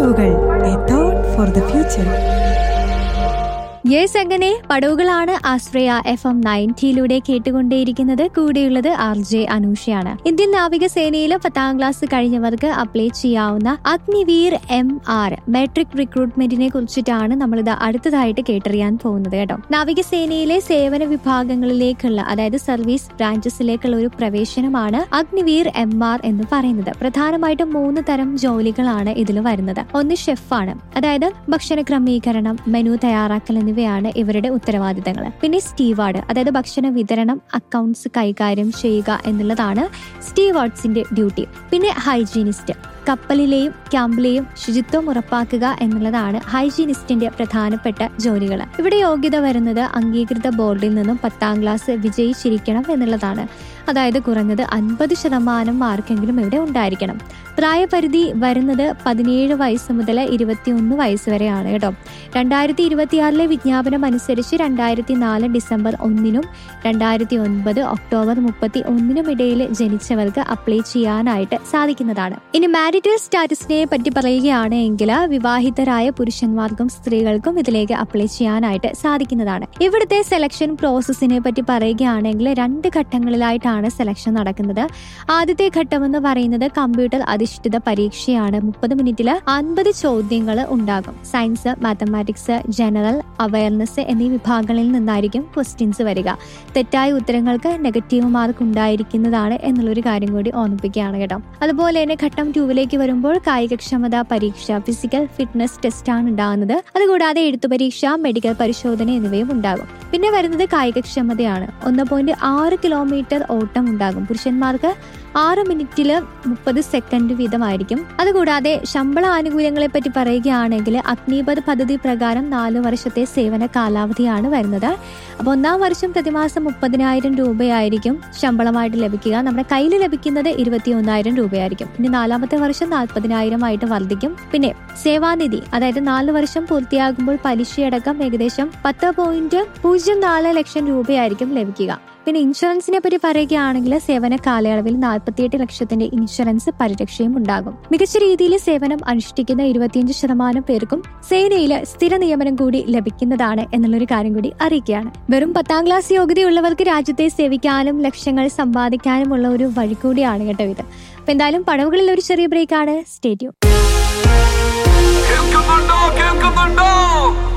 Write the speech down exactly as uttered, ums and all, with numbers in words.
പടവുകൾ, A thought for the future. Yes, അങ്ങനെ പടവുകളാണ് ആശ്രയ F M നയൻറ്റിയിലൂടെ കേട്ടുകൊണ്ടേയിരിക്കുന്നത്. കൂടെയുള്ളത് ആർ ജെ അനൂഷയാണ്. ഇന്ത്യൻ നാവികസേനയിൽ പത്താം ക്ലാസ് കഴിഞ്ഞവർക്ക് അപ്ലൈ ചെയ്യാവുന്ന അഗ്നിവീർ എം ആർ മെട്രിക് റിക്രൂട്ട്മെന്റിനെ കുറിച്ചിട്ടാണ് നമ്മളിത് അടുത്തതായിട്ട് കേട്ടറിയാൻ പോകുന്നത് കേട്ടോ. നാവികസേനയിലെ സേവന വിഭാഗങ്ങളിലേക്കുള്ള, അതായത് സർവീസ് ബ്രാഞ്ചസിലേക്കുള്ള ഒരു പ്രവേശനമാണ് അഗ്നിവീർ എം ആർ എന്ന് പറയുന്നത്. പ്രധാനമായിട്ടും മൂന്ന് തരം ജോലികളാണ് ഇതിൽ വരുന്നത്. ഒന്ന് ഷെഫാണ്, അതായത് ഭക്ഷണ ക്രമീകരണം, മെനു തയ്യാറാക്കൽ എന്നിവ ാണ് ഇവരുടെ ഉത്തരവാദിത്തങ്ങൾ. പിന്നെ സ്റ്റീവാർഡ്, അതായത് ഭക്ഷണ വിതരണം, അക്കൗണ്ട്സ് കൈകാര്യം ചെയ്യുക എന്നുള്ളതാണ് സ്റ്റീവാർഡ്സിന്റെ ഡ്യൂട്ടി. പിന്നെ ഹൈജീനിസ്റ്റ്, കപ്പലിലെയും ക്യാമ്പിലെയും ശുചിത്വം ഉറപ്പാക്കുക എന്നുള്ളതാണ് ഹൈജീനിസ്റ്റിന്റെ പ്രധാനപ്പെട്ട ജോലികൾ. ഇവിടെ യോഗ്യത വരുന്നത് അംഗീകൃത ബോർഡിൽ നിന്നും പത്താം ക്ലാസ് വിജയിച്ചിരിക്കണം എന്നുള്ളതാണ്. അതായത് കുറഞ്ഞത് അൻപത് ശതമാനം മാർക്കെങ്കിലും ഇവിടെ ഉണ്ടായിരിക്കണം. പ്രായപരിധി വരുന്നത് പതിനേഴ് വയസ്സ് മുതൽ ഇരുപത്തിയൊന്ന് വയസ്സ് വരെയാണ് കേട്ടോ. രണ്ടായിരത്തി ഇരുപത്തിയാറിലെ വിജ്ഞാപനം അനുസരിച്ച് രണ്ടായിരത്തി നാല് ഡിസംബർ ഒന്നിനും രണ്ടായിരത്തി ഒൻപത് ഒക്ടോബർ മുപ്പത്തി ഒന്നിനും ഇടയിൽ ജനിച്ചവർക്ക് അപ്ലൈ ചെയ്യാനായിട്ട് സാധിക്കുന്നതാണ്. ഇനി മാരിറ്റൽ സ്റ്റാറ്റസിനെ പറ്റി പറയുകയാണ് എങ്കിൽ വിവാഹിതരായ പുരുഷന്മാർക്കും സ്ത്രീകൾക്കും ഇതിലേക്ക് അപ്ലൈ ചെയ്യാനായിട്ട് സാധിക്കുന്നതാണ്. ഇവിടുത്തെ സെലക്ഷൻ പ്രോസസ്സിനെ പറ്റി പറയുകയാണെങ്കിൽ രണ്ട് ഘട്ടങ്ങളിലായിട്ടാണ് സെലക്ഷൻ നടക്കുന്നത്. ആദ്യത്തെ ഘട്ടം എന്ന് പറയുന്നത് കമ്പ്യൂട്ടർ അധിഷ്ഠിത പരീക്ഷയാണ്. മുപ്പത് മിനിറ്റിൽ അൻപത് ചോദ്യങ്ങൾ ഉണ്ടാകും. സയൻസ്, മാത്തമാറ്റിക്സ്, ജനറൽ അവയർനെസ് എന്നീ വിഭാഗങ്ങളിൽ നിന്നായിരിക്കും ക്വസ്റ്റ്യൻസ് വരിക. തെറ്റായ ഉത്തരങ്ങൾക്ക് നെഗറ്റീവ് മാർക്ക് ഉണ്ടായിരിക്കുന്നതാണ് എന്നുള്ളൊരു കാര്യം കൂടി ഓർമ്മിപ്പിക്കുകയാണ് കേട്ടോ. അതുപോലെ തന്നെ ഘട്ടം ടൂവിലേക്ക് വരുമ്പോൾ കായികക്ഷമതാ പരീക്ഷ, ഫിസിക്കൽ ഫിറ്റ്നസ് ടെസ്റ്റ് ആണ് ഉണ്ടാകുന്നത്. അതുകൂടാതെ എഴുത്തു പരീക്ഷ, മെഡിക്കൽ പരിശോധന എന്നിവയും ഉണ്ടാകും. പിന്നെ വരുന്നത് കായികക്ഷമതയാണ്. ഒന്ന് പോയിന്റ് ആറ് കിലോമീറ്റർ ഓട്ടം ഉണ്ടാകും. പുരുഷന്മാർക്ക് ആറ് മിനിറ്റില് മുപ്പത് സെക്കൻഡ് വീതമായിരിക്കും. അതുകൂടാതെ ശമ്പള ആനുകൂല്യങ്ങളെ പറ്റി പറയുകയാണെങ്കിൽ അഗ്നിപഥ് പദ്ധതി പ്രകാരം നാല് വർഷത്തെ സേവന കാലാവധിയാണ് വരുന്നത്. അപ്പൊ ഒന്നാം വർഷം പ്രതിമാസം മുപ്പതിനായിരം രൂപയായിരിക്കും ശമ്പളമായിട്ട് ലഭിക്കുക. നമ്മുടെ കയ്യിൽ ലഭിക്കുന്നത് ഇരുപത്തി ഒന്നായിരം രൂപയായിരിക്കും. ഇനി നാലാമത്തെ വർഷം നാൽപ്പതിനായിരം ആയിട്ട് വർദ്ധിക്കും. പിന്നെ സേവാനിധി, അതായത് നാല് വർഷം പൂർത്തിയാകുമ്പോൾ പലിശയടക്കം ഏകദേശം പത്ത് പോയിന്റ് പൂജ്യം നാല് ലക്ഷം രൂപയായിരിക്കും ലഭിക്കുക. പിന്നെ ഇൻഷുറൻസിനെ പറ്റി പറയുകയാണെങ്കിൽ സേവന കാലയളവിൽ നാൽപ്പത്തിയെട്ട് ലക്ഷത്തിന്റെ ഇൻഷുറൻസ് പരിരക്ഷയും ഉണ്ടാകും. മികച്ച രീതിയിൽ സേവനം അനുഷ്ഠിക്കുന്ന ഇരുപത്തിയഞ്ച് ശതമാനം പേർക്കും സേനയിൽ സ്ഥിര നിയമനം കൂടി ലഭിക്കുന്നതാണ് എന്നുള്ളൊരു കാര്യം കൂടി അറിയിക്കുകയാണ്. വെറും പത്താം ക്ലാസ് യോഗ്യതയുള്ളവർക്ക് രാജ്യത്തെ സേവിക്കാനും ലക്ഷ്യങ്ങൾ സമ്പാദിക്കാനുമുള്ള ഒരു വഴി കൂടിയാണ് കേട്ടോ ഇത്. അപ്പൊ എന്തായാലും പടവുകളിൽ ഒരു ചെറിയ ബ്രേക്കാണ്. Stay tune.